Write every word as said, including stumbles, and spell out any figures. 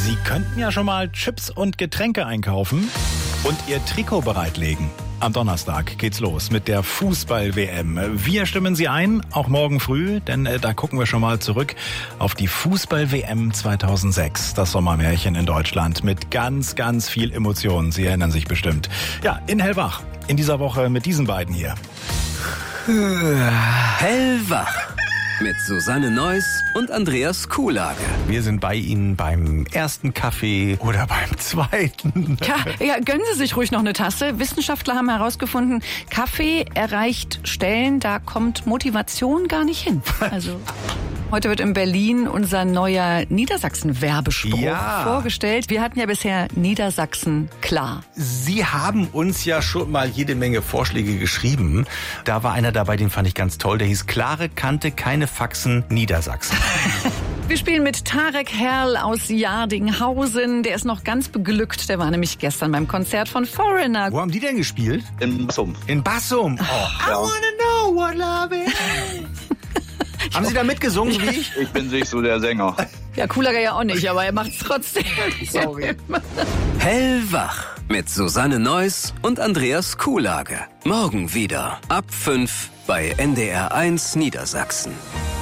Sie könnten ja schon mal Chips und Getränke einkaufen und Ihr Trikot bereitlegen. Am Donnerstag geht's los mit der Fußball-W M. Wir stimmen Sie ein, auch morgen früh, denn äh, da gucken wir schon mal zurück auf die Fußball-W M zweitausendsechs. Das Sommermärchen in Deutschland mit ganz, ganz viel Emotionen. Sie erinnern sich bestimmt. Ja, in Hellwach. In dieser Woche mit diesen beiden hier. Hellwach. Mit Susanne Neuss und Andreas Kuhlage. Wir sind bei Ihnen beim ersten Kaffee oder beim zweiten. Ja, ja, gönnen Sie sich ruhig noch eine Tasse. Wissenschaftler haben herausgefunden, Kaffee erreicht Stellen, da kommt Motivation gar nicht hin. Also heute wird in Berlin unser neuer Niedersachsen-Werbespruch Ja. vorgestellt. Wir hatten ja bisher Niedersachsen klar. Sie haben uns ja schon mal jede Menge Vorschläge geschrieben. Da war einer dabei, den fand ich ganz toll. Der hieß Klare Kante, keine Faxen, Niedersachsen. Wir spielen mit Tarek Herrl aus Jardinghausen. Der ist noch ganz beglückt. Der war nämlich gestern beim Konzert von Foreigner. Wo haben die denn gespielt? In Bassum. In Bassum. Oh, I Ja. wanna know what love is. Haben Sie da mitgesungen, so wie ich? Ich bin nicht so der Sänger. Ja, Kuhlager ja auch nicht, aber er macht's trotzdem. Sorry. Hellwach. Mit Susanne Neuss und Andreas Kuhlage. Morgen wieder ab fünf bei N D R eins Niedersachsen.